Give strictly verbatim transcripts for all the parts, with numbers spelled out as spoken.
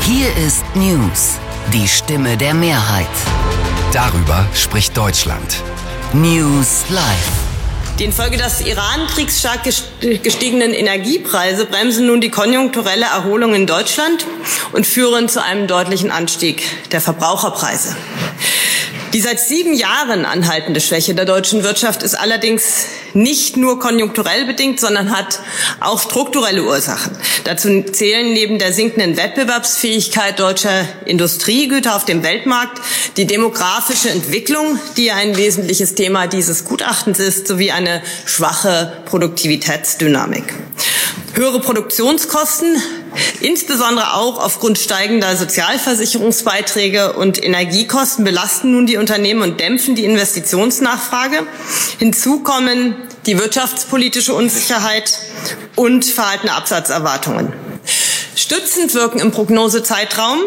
Hier ist News, die Stimme der Mehrheit. Darüber spricht Deutschland. News Live. Die infolge des Iran-Kriegs stark gestiegenen Energiepreise bremsen nun die konjunkturelle Erholung in Deutschland und führen zu einem deutlichen Anstieg der Verbraucherpreise. Die seit sieben Jahren anhaltende Schwäche der deutschen Wirtschaft ist allerdings nicht nur konjunkturell bedingt, sondern hat auch strukturelle Ursachen. Dazu zählen neben der sinkenden Wettbewerbsfähigkeit deutscher Industriegüter auf dem Weltmarkt die demografische Entwicklung, die ja ein wesentliches Thema dieses Gutachtens ist, sowie eine schwache Produktivitätsdynamik. Höhere Produktionskosten, insbesondere auch aufgrund steigender Sozialversicherungsbeiträge und Energiekosten, belasten nun die Unternehmen und dämpfen die Investitionsnachfrage. Hinzu kommen die wirtschaftspolitische Unsicherheit und verhaltene Absatzerwartungen. Stützend wirken im Prognosezeitraum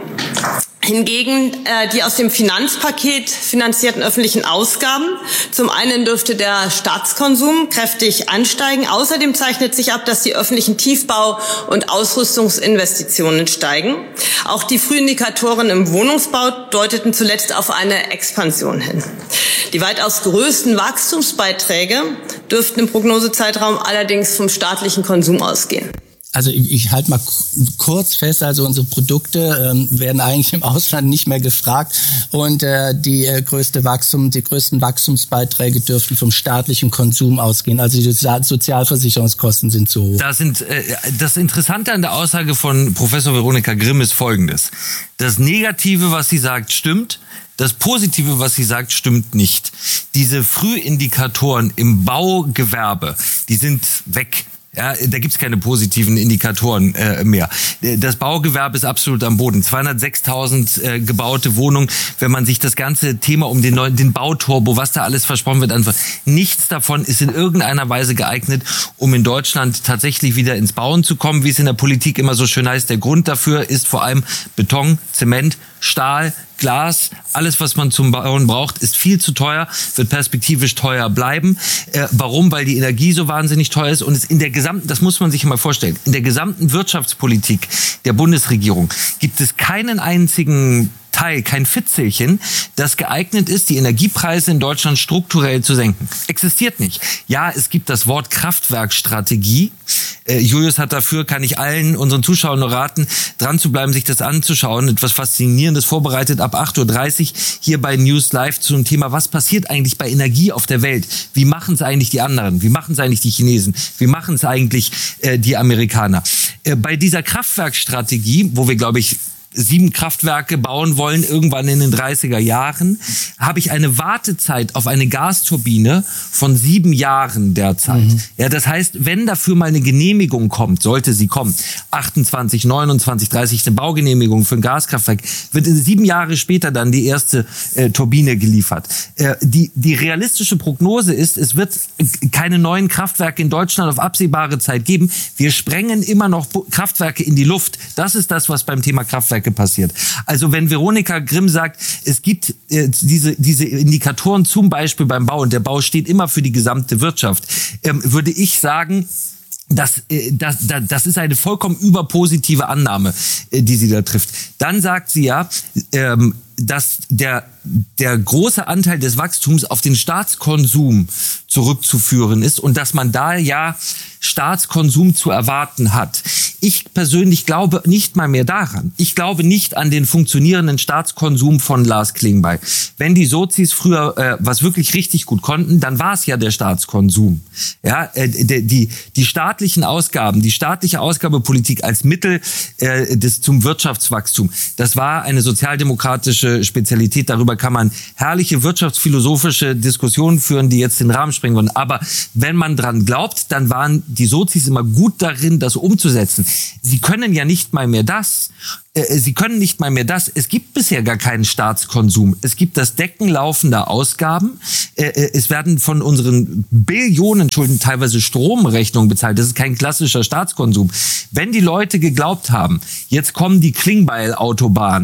hingegen äh, die aus dem Finanzpaket finanzierten öffentlichen Ausgaben. Zum einen dürfte der Staatskonsum kräftig ansteigen. Außerdem zeichnet sich ab, dass die öffentlichen Tiefbau- und Ausrüstungsinvestitionen steigen. Auch die Frühindikatoren im Wohnungsbau deuteten zuletzt auf eine Expansion hin. Die weitaus größten Wachstumsbeiträge dürften im Prognosezeitraum allerdings vom staatlichen Konsum ausgehen. Also ich, ich halte mal kurz fest, also unsere Produkte ähm, werden eigentlich im Ausland nicht mehr gefragt und äh, die äh, größte Wachstum, die größten Wachstumsbeiträge dürften vom staatlichen Konsum ausgehen. Also die Sozialversicherungskosten sind zu hoch. Das, sind, äh, das Interessante an der Aussage von Professor Veronika Grimm ist Folgendes. Das Negative, was sie sagt, stimmt. Das Positive, was sie sagt, stimmt nicht. Diese Frühindikatoren im Baugewerbe, die sind weg. Ja, da gibt's keine positiven Indikatoren äh, mehr. Das Baugewerbe ist absolut am Boden. zweihundertsechstausend äh, gebaute Wohnungen. Wenn man sich das ganze Thema um den neuen, den Bauturbo, was da alles versprochen wird, anschaut, nichts davon ist in irgendeiner Weise geeignet, um in Deutschland tatsächlich wieder ins Bauen zu kommen, wie es in der Politik immer so schön heißt. Der Grund dafür ist vor allem Beton, Zement, Stahl, Glas, alles, was man zum Bauen braucht, ist viel zu teuer, wird perspektivisch teuer bleiben. Äh, warum? Weil die Energie so wahnsinnig teuer ist und es in der gesamten, das muss man sich mal vorstellen, in der gesamten Wirtschaftspolitik der Bundesregierung gibt es keinen einzigen Teil, kein Fitzelchen, das geeignet ist, die Energiepreise in Deutschland strukturell zu senken. Existiert nicht. Ja, es gibt das Wort Kraftwerkstrategie. Äh, Julius hat dafür, kann ich allen unseren Zuschauern nur raten, dran zu bleiben, sich das anzuschauen. Etwas Faszinierendes vorbereitet ab acht Uhr dreißig hier bei News Live zum Thema, was passiert eigentlich bei Energie auf der Welt? Wie machen es eigentlich die anderen? Wie machen es eigentlich die Chinesen? Wie machen es eigentlich äh, die Amerikaner? Äh, bei dieser Kraftwerkstrategie, wo wir, glaube ich, sieben Kraftwerke bauen wollen, irgendwann in den dreißiger Jahren, habe ich eine Wartezeit auf eine Gasturbine von sieben Jahren derzeit. Mhm. Ja, das heißt, wenn dafür mal eine Genehmigung kommt, sollte sie kommen, achtundzwanzig, neunundzwanzig, dreißig, eine Baugenehmigung für ein Gaskraftwerk, wird sieben Jahre später dann die erste äh, Turbine geliefert. Äh, die, die realistische Prognose ist, es wird keine neuen Kraftwerke in Deutschland auf absehbare Zeit geben. Wir sprengen immer noch Kraftwerke in die Luft. Das ist das, was beim Thema Kraftwerke passiert. Also wenn Veronika Grimm sagt, es gibt äh, diese, diese Indikatoren zum Beispiel beim Bau und der Bau steht immer für die gesamte Wirtschaft, ähm, würde ich sagen, Das, das, das ist eine vollkommen überpositive Annahme, die sie da trifft. Dann sagt sie ja, ähm, dass der, der große Anteil des Wachstums auf den Staatskonsum zurückzuführen ist und dass man da ja Staatskonsum zu erwarten hat. Ich persönlich glaube nicht mal mehr daran. Ich glaube nicht an den funktionierenden Staatskonsum von Lars Klingbeil. Wenn die Sozis früher äh, was wirklich richtig gut konnten, dann war es ja der Staatskonsum. Ja, äh, die, die, die staatlichen Ausgaben, die staatliche Ausgabepolitik als Mittel äh, des zum Wirtschaftswachstum, das war eine sozialdemokratische Spezialität. Darüber kann man herrliche wirtschaftsphilosophische Diskussionen führen, die jetzt den Rahmen sprengen würden. Aber wenn man dran glaubt, dann waren die Sozis immer gut darin, das umzusetzen. Sie können ja nicht mal mehr das. Äh, sie können nicht mal mehr das. Es gibt bisher gar keinen Staatskonsum. Es gibt das Decken laufender Ausgaben. Äh, es werden von unseren Billionen Schulden teilweise Stromrechnungen bezahlt. Das ist kein klassischer Staatskonsum. Wenn die Leute geglaubt haben, jetzt kommen die Klingbeil-Autobahnen,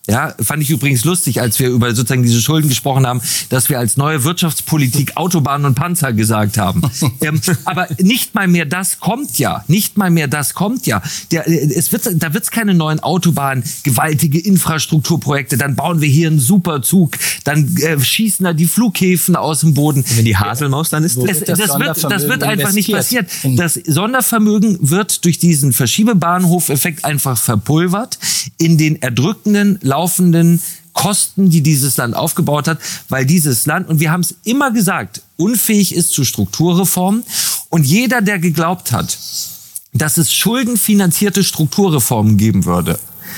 Ja, fand ich übrigens lustig, als wir über sozusagen diese Schulden gesprochen haben, dass wir als neue Wirtschaftspolitik Autobahnen und Panzer gesagt haben. ähm, aber nicht mal mehr das kommt ja. Nicht mal mehr das kommt ja. Der, es wird, da wird es keine neuen Autobahnen, gewaltige Infrastrukturprojekte. Dann bauen wir hier einen Superzug. Dann äh, schießen da die Flughäfen aus dem Boden. Wenn die Haselmaus dann ist, das, das, das, wird, das wird einfach nicht passieren. Das Sondervermögen wird durch diesen Verschiebebahnhof-Effekt einfach verpulvert in den erdrückenden, laufenden Kosten, die dieses Land aufgebaut hat, weil dieses Land, und wir haben es immer gesagt, unfähig ist zu Strukturreformen. Und jeder, der geglaubt hat, dass es schuldenfinanzierte Strukturreformen geben würde,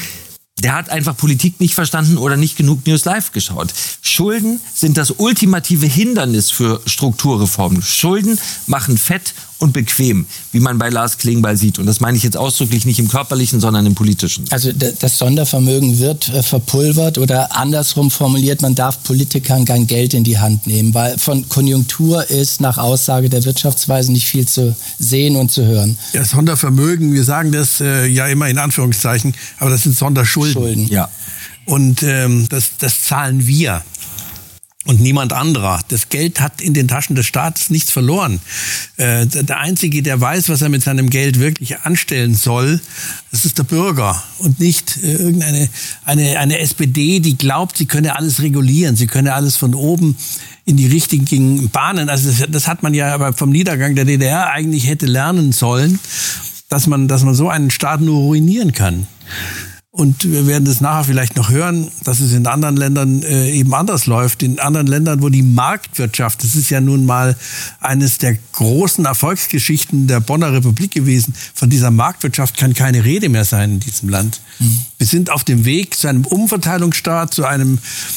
der hat einfach Politik nicht verstanden oder nicht genug News Live geschaut. Schulden sind das ultimative Hindernis für Strukturreformen. Schulden machen fett und bequem, wie man bei Lars Klingbeil sieht. Und das meine ich jetzt ausdrücklich nicht im körperlichen, sondern im politischen. Also das Sondervermögen wird äh, verpulvert oder andersrum formuliert, man darf Politikern kein Geld in die Hand nehmen, weil von Konjunktur ist nach Aussage der Wirtschaftsweise nicht viel zu sehen und zu hören. Ja, Sondervermögen, wir sagen das äh, ja immer in Anführungszeichen, aber das sind Sonderschulden. Schulden. Ja. Und ähm, das, das zahlen wir. Und niemand anderer. Das Geld hat in den Taschen des Staates nichts verloren. Äh, der Einzige, der weiß, was er mit seinem Geld wirklich anstellen soll, das ist der Bürger und nicht äh, irgendeine eine, eine S P D, die glaubt, sie könne alles regulieren, sie könne alles von oben in die richtigen Bahnen. Also das, das hat man ja aber vom Niedergang der D D R eigentlich hätte lernen sollen, dass man, dass man so einen Staat nur ruinieren kann. Und wir werden das nachher vielleicht noch hören, dass es in anderen Ländern äh, eben anders läuft. In anderen Ländern, wo die Marktwirtschaft, das ist ja nun mal eines der großen Erfolgsgeschichten der Bonner Republik gewesen, von dieser Marktwirtschaft kann keine Rede mehr sein in diesem Land. Mhm. Wir sind auf dem Weg zu einem Umverteilungsstaat, zu einem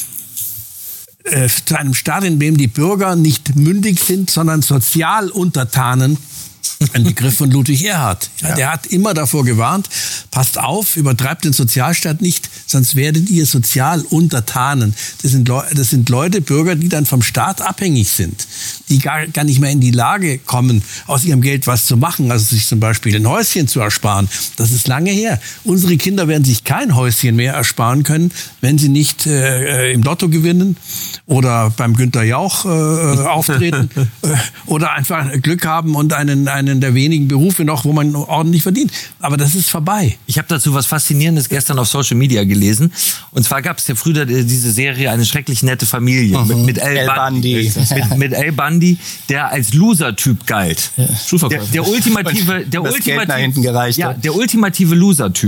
äh, zu einem Staat, in dem die Bürger nicht mündig sind, sondern Sozialuntertanen. Ein Begriff von Ludwig Erhard. Ja, ja. Der hat immer davor gewarnt, passt auf, übertreibt den Sozialstaat nicht, sonst werdet ihr Sozialuntertanen. Das sind, Leu- das sind Leute, Bürger, die dann vom Staat abhängig sind, die gar, gar nicht mehr in die Lage kommen, aus ihrem Geld was zu machen, also sich zum Beispiel ein Häuschen zu ersparen. Das ist lange her. Unsere Kinder werden sich kein Häuschen mehr ersparen können, wenn sie nicht äh, im Lotto gewinnen oder beim Günther Jauch äh, auftreten äh, oder einfach Glück haben und einen, einen der wenigen Berufe noch, wo man ordentlich verdient. Aber das ist vorbei. Ich habe dazu was Faszinierendes gestern auf Social Media gelesen. Und zwar gab es ja früher diese Serie Eine schrecklich nette Familie mhm. mit, mit Al Bundy. Mit, mit Al Bundy, der als Loser-Typ galt. Ja. Der, der ultimative, der ultimative, ja, der ultimative Loser-Typ.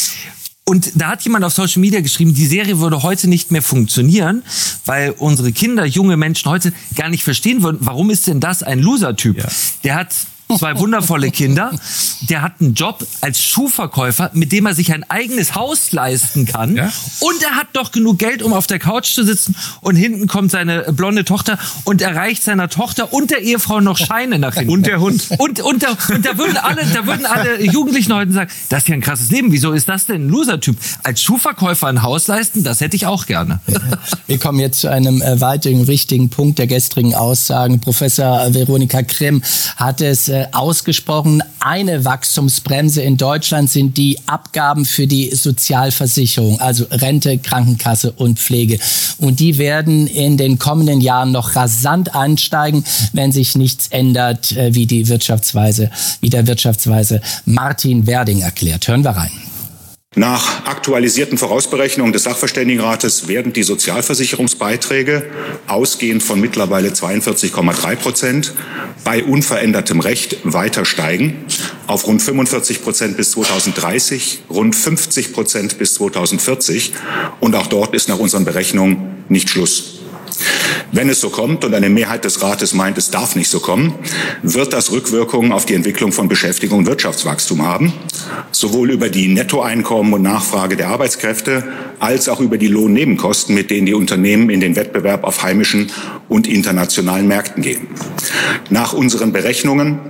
Und da hat jemand auf Social Media geschrieben, die Serie würde heute nicht mehr funktionieren, weil unsere Kinder, junge Menschen heute gar nicht verstehen würden, warum ist denn das ein Loser-Typ? Ja. Der hat zwei wundervolle Kinder, der hat einen Job als Schuhverkäufer, mit dem er sich ein eigenes Haus leisten kann. Ja? Und er hat doch genug Geld, um auf der Couch zu sitzen. Und hinten kommt seine blonde Tochter und erreicht seiner Tochter und der Ehefrau noch Scheine nach hinten. Und der Hund. Und, und, da, und da würden alle, da würden alle Jugendlichen heute sagen, das ist ja ein krasses Leben. Wieso ist das denn ein Loser-Typ? Als Schuhverkäufer ein Haus leisten, das hätte ich auch gerne. Wir kommen jetzt zu einem äh, weiteren wichtigen Punkt der gestrigen Aussagen. Professor Veronika Grimm hat es äh, ausgesprochen, eine Wachstumsbremse in Deutschland sind die Abgaben für die Sozialversicherung, also Rente, Krankenkasse und Pflege. Und die werden in den kommenden Jahren noch rasant ansteigen, wenn sich nichts ändert, wie die Wirtschaftsweise, wie der Wirtschaftsweise Martin Werding erklärt. Hören wir rein. Nach aktualisierten Vorausberechnungen des Sachverständigenrates werden die Sozialversicherungsbeiträge ausgehend von mittlerweile zweiundvierzig Komma drei Prozent bei unverändertem Recht weiter steigen auf rund fünfundvierzig Prozent bis zweitausenddreißig, rund fünfzig Prozent bis zweitausendvierzig. Und auch dort ist nach unseren Berechnungen nicht Schluss. Wenn es so kommt und eine Mehrheit des Rates meint, es darf nicht so kommen, wird das Rückwirkungen auf die Entwicklung von Beschäftigung und Wirtschaftswachstum haben, sowohl über die Nettoeinkommen und Nachfrage der Arbeitskräfte als auch über die Lohnnebenkosten, mit denen die Unternehmen in den Wettbewerb auf heimischen und internationalen Märkten gehen. Nach unseren Berechnungen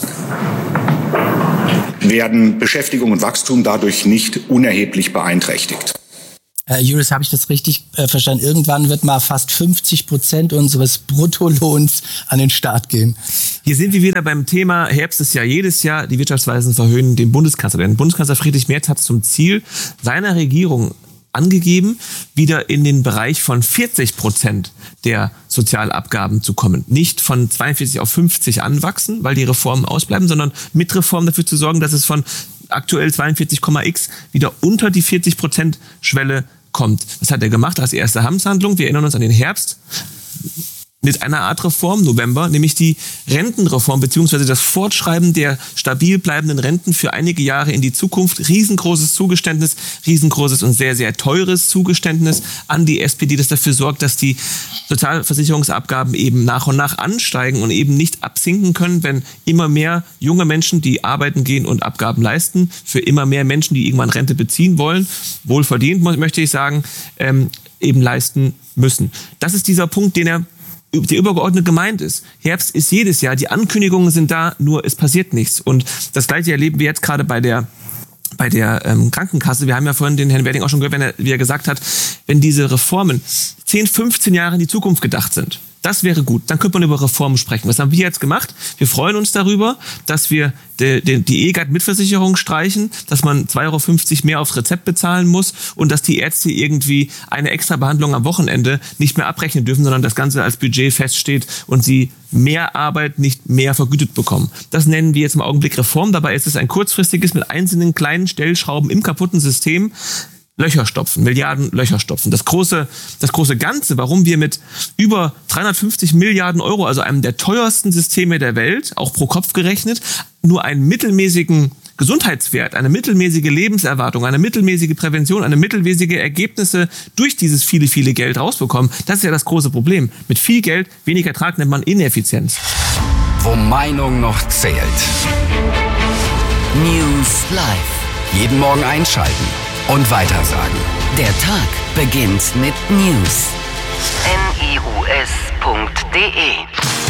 werden Beschäftigung und Wachstum dadurch nicht unerheblich beeinträchtigt. Herr Juris, habe ich das richtig äh, verstanden? Irgendwann wird mal fast fünfzig Prozent unseres Bruttolohns an den Staat gehen. Hier sind wir wieder beim Thema, Herbst ist ja jedes Jahr, die Wirtschaftsweisen verhöhnen den Bundeskanzler. Denn Bundeskanzler Friedrich Merz hat zum Ziel, seiner Regierung angegeben, wieder in den Bereich von vierzig Prozent der Sozialabgaben zu kommen. Nicht von zweiundvierzig auf fünfzig anwachsen, weil die Reformen ausbleiben, sondern mit Reformen dafür zu sorgen, dass es von aktuell zweiundvierzig Komma x wieder unter die vierzig Prozent Schwelle kommt. Das hat er gemacht als erste Amtshandlung. Wir erinnern uns an den Herbst mit einer Art Reform, November, nämlich die Rentenreform beziehungsweise das Fortschreiben der stabil bleibenden Renten für einige Jahre in die Zukunft. Riesengroßes Zugeständnis, riesengroßes und sehr, sehr teures Zugeständnis an die S P D, das dafür sorgt, dass die Sozialversicherungsabgaben eben nach und nach ansteigen und eben nicht absinken können, wenn immer mehr junge Menschen, die arbeiten gehen und Abgaben leisten, für immer mehr Menschen, die irgendwann Rente beziehen wollen, wohlverdient, möchte ich sagen, ähm, eben leisten müssen. Das ist dieser Punkt, den er der übergeordnet gemeint ist. Herbst ist jedes Jahr, die Ankündigungen sind da, nur es passiert nichts. Und das Gleiche erleben wir jetzt gerade bei der bei der ähm, Krankenkasse. Wir haben ja vorhin den Herrn Werding auch schon gehört, wenn er, wie er gesagt hat, wenn diese Reformen zehn, fünfzehn Jahre in die Zukunft gedacht sind, das wäre gut. Dann könnte man über Reformen sprechen. Was haben wir jetzt gemacht? Wir freuen uns darüber, dass wir die, die, die E G A T-Mitversicherung streichen, dass man zwei Euro fünfzig mehr aufs Rezept bezahlen muss und dass die Ärzte irgendwie eine extra Behandlung am Wochenende nicht mehr abrechnen dürfen, sondern das Ganze als Budget feststeht und sie mehr Arbeit nicht mehr vergütet bekommen. Das nennen wir jetzt im Augenblick Reform. Dabei ist es ein kurzfristiges mit einzelnen kleinen Stellschrauben im kaputten System Löcher stopfen, Milliarden Löcher stopfen. Das große, das große Ganze, warum wir mit über dreihundertfünfzig Milliarden Euro, also einem der teuersten Systeme der Welt, auch pro Kopf gerechnet, nur einen mittelmäßigen Gesundheitswert, eine mittelmäßige Lebenserwartung, eine mittelmäßige Prävention, eine mittelmäßige Ergebnisse durch dieses viele, viele Geld rausbekommen. Das ist ja das große Problem. Mit viel Geld, wenig Ertrag nennt man Ineffizienz. Wo Meinung noch zählt. News Live. Jeden Morgen einschalten und weitersagen. Der Tag beginnt mit News. N I U S punkt D E